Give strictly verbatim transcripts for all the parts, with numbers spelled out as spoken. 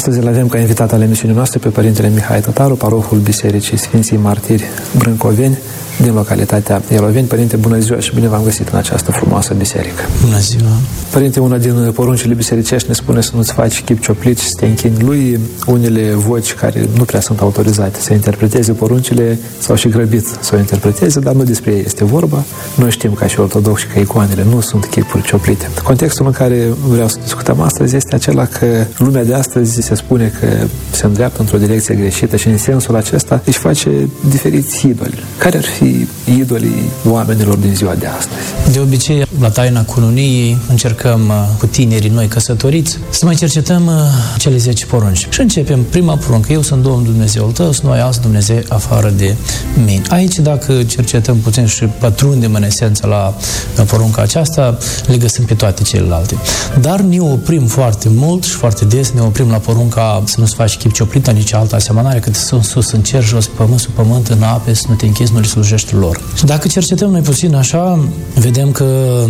Astăzi îl avem ca invitat al emisiunii noastre pe Părintele Mihai Tătaru, parohul Bisericii Sfinții Martiri Brâncoveni, din localitatea Ieloveni. Părinte, bună ziua și bine v-am găsit în această frumoasă biserică. Bună ziua! Părinte, una din poruncile bisericești ne spune să nu-ți faci chip cioplit și să te închini lui. Unele voci care nu prea sunt autorizate să interpreteze poruncile s-au și grăbit să o interpreteze, dar nu despre ei este vorba. Noi știm ca și ortodoxi că icoanele nu sunt chipuri cioplite. Contextul în care vreau să discutăm astăzi este acela că lumea de astăzi se spune că se îndreaptă într-o direcție greșită și în sensul acesta își face diferiți idoli. Care ar fi idolii oamenilor din ziua de astăzi? De obicei, la taina cununiei încercăm cu tinerii noi căsătoriți să mai cercetăm cele zece porunci. Și începem prima poruncă: eu sunt Domnul Dumnezeul tău, să nu ai alți Dumnezei afară de mine. Aici, dacă cercetăm puțin și pătrundem în esență la porunca aceasta, le găsim pe toate celelalte. Dar ne oprim foarte mult și foarte des, ne oprim la porunca să nu-ți faci chip cioplit, nici altă asemănare, că sunt sus în cer, jos pe pământ, sub pământ, în ape, să nu te închizi, nu le slujești lor. Și dacă cercetăm noi puțin așa, vedem că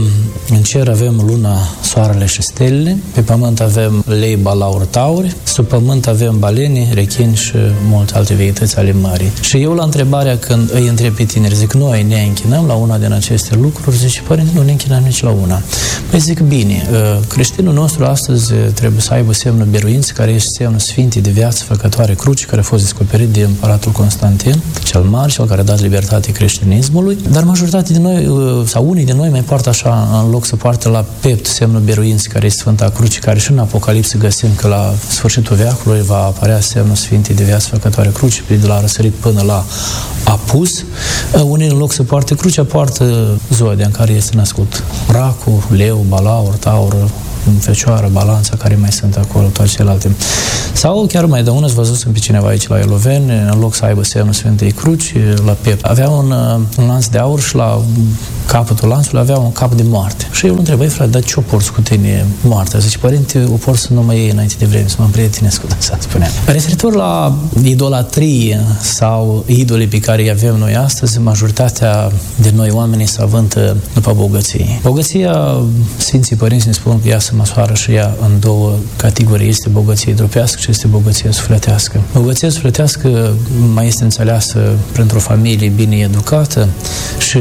în cer avem luna, soarele și stelele, pe pământ avem lei, balauri, tauri, sub pământ avem baleni, rechini și multe alte veități ale mării. Și eu la întrebarea când îi întreb pe tineri, zic, noi ne închinăm la una din aceste lucruri, zice, părinte, nu ne închinăm nici la una. Păi zic, bine, creștinul nostru astăzi trebuie să aibă semnul biruinței, care este semnul sfintei de viață făcătoare cruci, care a fost descoperit de împăratul Constantin, cel mare, cel care a dat libertate creștinismului, dar majoritatea din noi, sau unii din noi, mai poartă așa, în loc să poartă la pept semnul biruinței, care este Sfânta Cruce, care și în Apocalipsă găsim că la sfârșitul veacului va apărea semnul sfintei de viață făcătoare cruci, de la răsărit până la apus. Unii, în loc să poarte crucea, poartă zodia în care este născut racul, leu, balaur, taur, fecioară, balanța, care mai sunt acolo, toate celelalte. Sau chiar mai de unul, ați văzut pe cineva aici la Ieloveni, în loc să aibă semnul Sfintei Cruci, la piept. Avea un, un lanț de aur și la capătul lanțului avea un cap de moarte. Și eu îl întreb, frate, dar ce o porți cu tine moartea? Zice, părinte, o porți să nu mă iei înainte de vreme, să mă împrietenesc cu dânsa, spunea. Referitor la idolatrie sau idolii pe care îi avem noi astăzi, majoritatea de noi oamenii se avântă după bogăție. Bogăția, Sfinții Părinți ne spun că ea se măsoară și ea în două categorii. Este bogăție trupească și este bogăție sufletească. Bogăția sufletească mai este înțeleasă printr-o familie bine educată și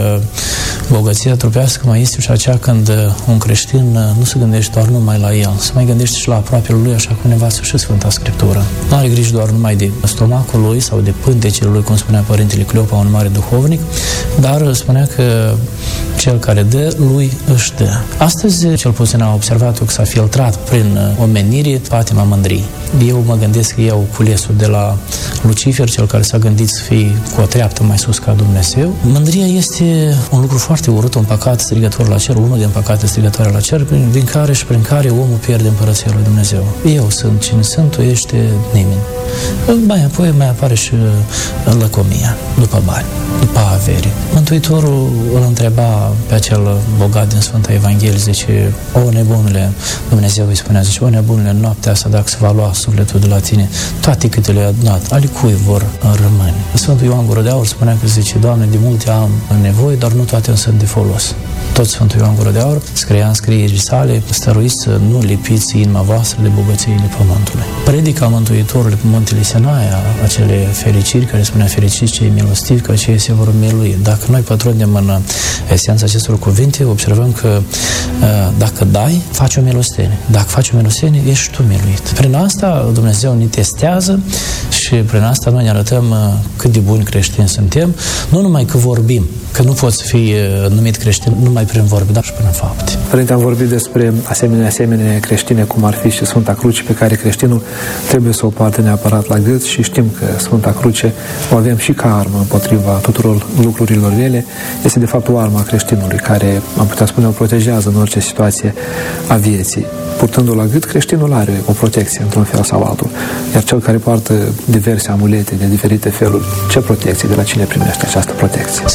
bogăția trupească mai este și aceea când un creștin nu se gândește doar numai la el, se mai gândește și la aproapele lui, așa cum ne învață și Sfânta Scriptură. Nu are grijă doar numai de stomacul lui sau de pântecele lui, cum spunea Părintele Cleopa, un mare duhovnic, dar spunea că cel care dă, lui își dă. Astăzi, cel puțin am observat că s-a filtrat prin omenire patima mândriei. Eu mă gândesc că iau culesul de la Lucifer, cel care s-a gândit să fie cu o treaptă mai sus ca Dumnezeu. Mândria este un lucru foarte urât, un păcat strigător la cer, unul din păcate strigătoare la cer, din care și prin care omul pierde împărăția lui Dumnezeu. Eu sunt cine sunt, tu ești nimeni. Mai apoi mai apare și lăcomia, după bani, după avere. Mântuitorul îl întreba pe acel bogat din Sfânta Evanghelie, zice, o nebunule, Dumnezeu îi spunea, zice, o nebunule, noaptea asta, dacă se va lua sufletul de la tine, toate câte le-a adunat, ale cui vor rămâne? Sfântul Ioan Gură de Aur spunea că zice, Doamne, de multe am nevoie, dar nu toate îmi sunt de folos. Tot Sfântul Ioan Gură de Aur scria în scrierii sale, stăruiți să nu lipiți inima voastră de bogățiile pământului. Predica Mântuitorului pe Muntele Sinaia, acele fericiri care spunea fericiți cei milostivi, că aceia se vor milui. Dacă noi pătrundem în esența acestor cuvinte, observăm că dacă dai, faci o milostenie. Dacă faci o milostenie, ești tu miluit. Prin asta Dumnezeu ne testează și prin asta noi ne arătăm cât de buni creștini suntem, nu numai că vorbim, că nu poți fi numit creștin numai prin vorbe, dar și prin fapte. Părinte, am vorbit despre asemenea, asemenea creștine, cum ar fi și Sfânta Cruce, pe care creștinul trebuie să o poarte neapărat la gât și știm că Sfânta Cruce o avem și ca armă împotriva tuturor lucrurilor rele. Este de fapt o armă a creștinului care, am putea spune, o protejează în orice situație a vieții. Purtându-o la gât, creștinul are o protecție într-un fel sau altul. Iar cel care poartă diverse amulete de diferite feluri, ce protecție, de la cine primește această protecție? Sfântul Apostol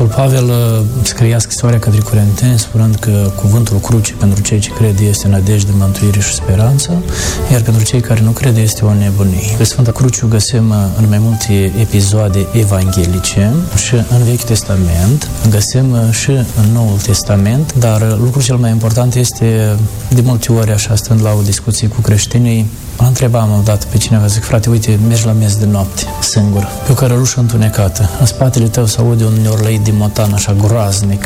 Apostol Pavel scria scrisoarea către Corinteni spunând că cuvântul cruce pentru cei ce cred este nădejde, mântuire și speranță, iar pentru cei care nu cred este o nebunie. Pe Sfânta Cruce o găsim în mai multe episoade evanghelice și în Vechiul Testament, găsim și în Noul Testament, dar lucrul cel mai important este, de multe ori așa stând la o discuție cu creștinii, mă întrebam odată pe cineva, zic, frate, uite, mergi la miez de noapte, singur, pe o cărărușă întunecată, în spatele tău se aude un niorlăit de motan așa groaznic.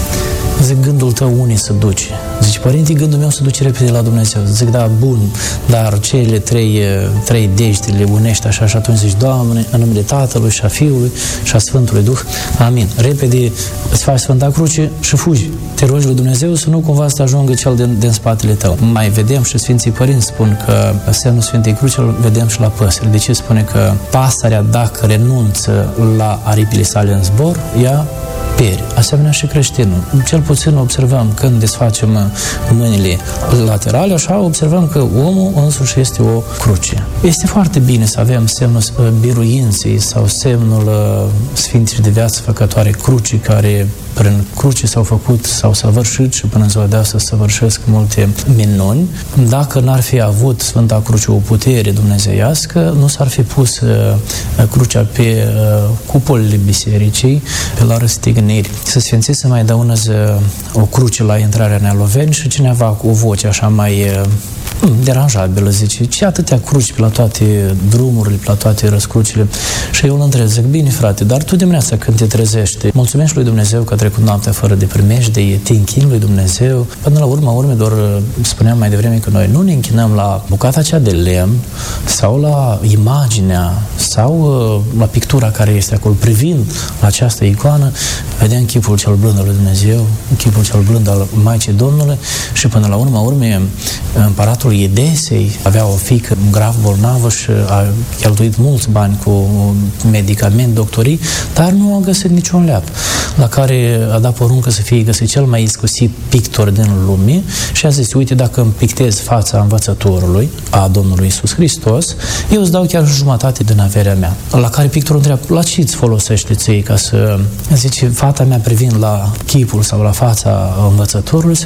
Zic, gândul tău unde se duce? Zice, părinte, gândul meu se duce repede la Dumnezeu. Zic, da, bun, dar cele trei, trei degete le unești așa și atunci zici, Doamne, în numele Tatălui și a Fiului și a Sfântului Duh, amin. Repede îți faci Sfânta Cruce și fugi. Te rogi lui Dumnezeu să nu cumva să ajungă cel din, din spatele tău. Mai vedem și Sfinții Părinți spun că semnul Sfintei Cruce îl vedem și la păsări. De ce spune că pasărea, dacă renunță la aripile sale în zbor, ea pieri. Asemenea și creștinul. Cel puțin observăm când desfacem mâinile laterale, așa observăm că omul însuși este o cruce. Este foarte bine să avem semnul biruinței sau semnul Sfinții de Viață Făcătoare, crucii care prin cruce s-au făcut, s-au săvârșit și până în ziua de astăzi săvârșesc multe minuni. Dacă n-ar fi avut Sfânta Cruce o putere dumnezeiască, nu s-ar fi pus uh, crucea pe uh, cupolele bisericii, pe la răstigniri. Să sfințiți să mai dăunăză o cruce la intrarea în Eloveni și cineva cu o voce așa mai uh, deranjabilă, zice, ce atâtea cruci pe la toate drumurile, pe la toate răscrucile? Și eu îl întreb, zic, bine, frate, dar tu dimineața când te trezești, mulțumești lui Dumnezeu că a trecut noaptea fără de primejde, te închini lui Dumnezeu. Până la urmă, urme, doar spuneam mai devreme că noi nu ne închinăm la bucata aceea de lemn sau la imaginea sau la pictura care este acolo. Privind la această icoană, vedem chipul cel blând al lui Dumnezeu, chipul cel blând al Maicii Domnului și până la urmă, urme, împăratul Edesei avea o fiică grav bolnavă și a cheltuit mulți bani cu medicament, doctorii, dar nu a găsit niciun leap, la care a dat poruncă să fie găsit cel mai iscusit pictor din lume și a zis, uite, dacă îmi pictez fața învățătorului, a Domnului Iisus Hristos, eu îți dau chiar jumătate din averea mea. La care pictorul întreabă, la ce îți folosește ție ca să, zice, fata mea privind la chipul sau la fața învățătorului,